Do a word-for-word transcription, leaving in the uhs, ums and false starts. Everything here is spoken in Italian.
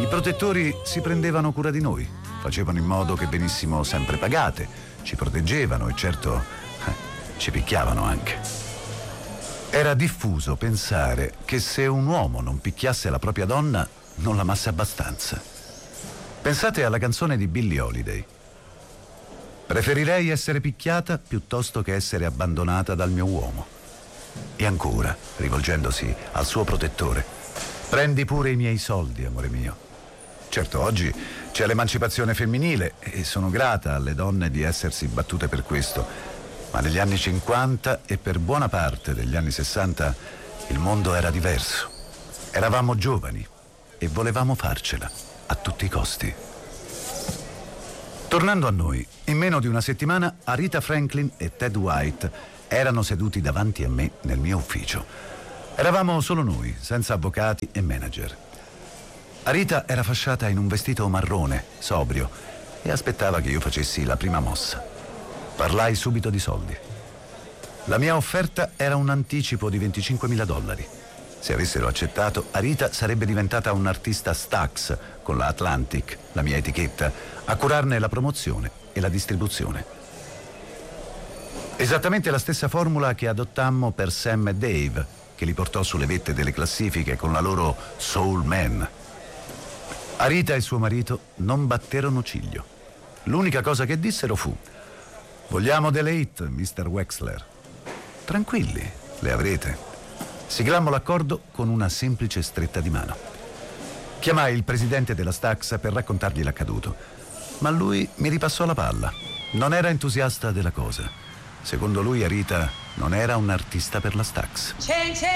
protettori si prendevano cura di noi, facevano in modo che venissimo sempre pagate, ci proteggevano e certo eh, ci picchiavano anche. Era diffuso pensare che se un uomo non picchiasse la propria donna non l'amasse abbastanza. Pensate alla canzone di Billie Holiday. Preferirei essere picchiata piuttosto che essere abbandonata dal mio uomo. E ancora, rivolgendosi al suo protettore, prendi pure i miei soldi, amore mio. Certo, oggi c'è l'emancipazione femminile e sono grata alle donne di essersi battute per questo, ma negli anni cinquanta e per buona parte degli anni sessanta il mondo era diverso. Eravamo giovani e volevamo farcela a tutti i costi. Tornando a noi, in meno di una settimana Aretha Franklin e Ted White erano seduti davanti a me nel mio ufficio. Eravamo solo noi, senza avvocati e manager. Aretha era fasciata in un vestito marrone, sobrio, e aspettava che io facessi la prima mossa. Parlai subito di soldi. La mia offerta era un anticipo di venticinquemila dollari. Se avessero accettato, Aretha sarebbe diventata un'artista Stax con la Atlantic, la mia etichetta, a curarne la promozione e la distribuzione. Esattamente la stessa formula che adottammo per Sam e Dave, che li portò sulle vette delle classifiche con la loro Soul Man. Aretha e suo marito non batterono ciglio. L'unica cosa che dissero fu: vogliamo delle hit, mister Wexler. Tranquilli, le avrete. Siglammo l'accordo con una semplice stretta di mano. Chiamai il presidente della Stax per raccontargli l'accaduto, ma lui mi ripassò la palla. Non era entusiasta della cosa. Secondo lui Aretha non era un artista per la Stax.